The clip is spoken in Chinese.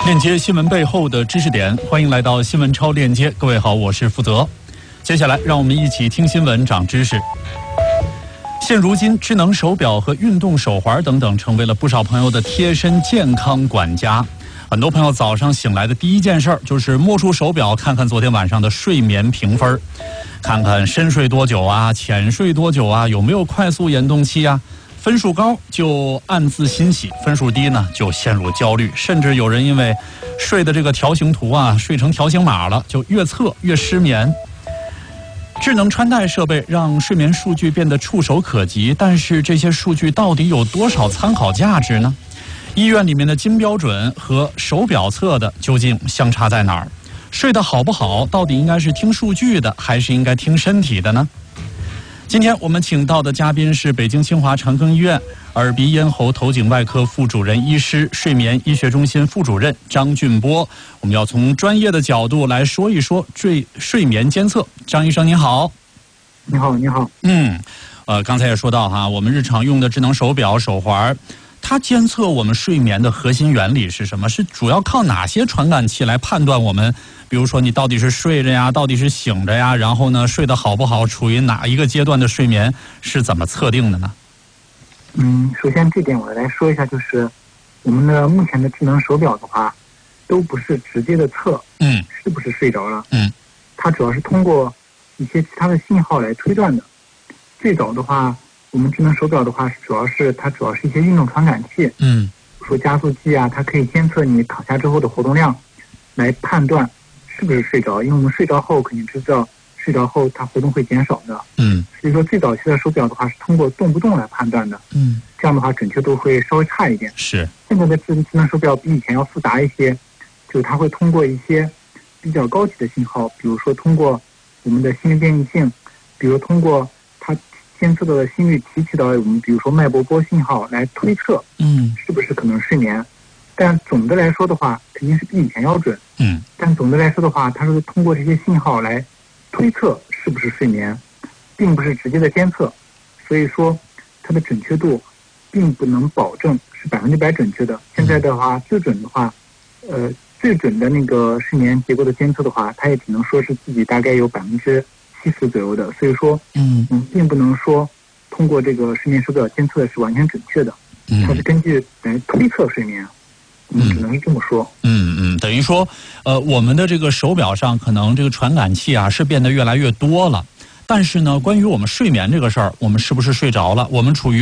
链接新闻背后的知识点，欢迎来到新闻超链接。各位好，我是负责。接下来，让我们一起听新闻，长知识。现如今，智能手表和运动手环等等，成为了不少朋友的贴身健康管家。很多朋友早上醒来的第一件事就是摸出手表，看看昨天晚上的睡眠评分，看看深睡多久啊，浅睡多久啊，有没有快速眼动期啊。分数高就暗自欣喜，分数低呢就陷入焦虑，甚至有人因为睡的这个条形图啊睡成条形码了，就越测越失眠。智能穿戴设备让睡眠数据变得触手可及，但是这些数据到底有多少参考价值呢？医院里面的金标准和手表测的究竟相差在哪儿？睡得好不好，到底应该是听数据的，还是应该听身体的呢？今天我们请到的嘉宾是北京清华长庚医院耳鼻咽喉头颈外科副主任医师、睡眠医学中心副主任张俊波。我们要从专业的角度来说一说睡眠监测。张医生您好。 你好，你好。 刚才也说到哈，我们日常用的智能手表、手环，它监测我们睡眠的核心原理是什么？是主要靠哪些传感器来判断我们？比如说你到底是睡着呀，到底是醒着呀，然后呢睡得好不好，处于哪一个阶段的睡眠，是怎么测定的呢？ 首先这点我来说一下，就是我们的目前的智能手表的话，都不是直接的测，是不是睡着了，它主要是通过一些其他的信号来推断的。最早的话，我们智能手表的话，主要是一些运动传感器，比如说加速器啊，它可以监测你躺下之后的活动量，来判断是不是睡着，因为我们睡着后肯定知道睡着后它活动会减少的。所以说最早期的手表的话是通过动不动来判断的。这样的话准确度会稍微差一点。 是。 现在的智能手表比以前要复杂一些，就是它会通过一些比较高级的信号，比如说通过我们的心率变异性，比如通过它监测到的心率提取到我们比如说脉搏波信号来推测，是不是可能睡眠。但总的来说的话，肯定是比以前要准。但总的来说的话，它是通过这些信号来推测是不是睡眠，并不是直接的监测，所以说它的准确度并不能保证是100%准确的。现在的话，最准的那个睡眠结构的监测的话，它也只能说是自己大概有70%左右的，所以说并不能说通过这个睡眠手表监测的是完全准确的，它是根据来推测睡眠。只能是这么说。 等于说，我们的这个手表上可能这个传感器啊是变得越来越多了，但是呢，关于我们睡眠这个事儿，我们是不是睡着了，我们处于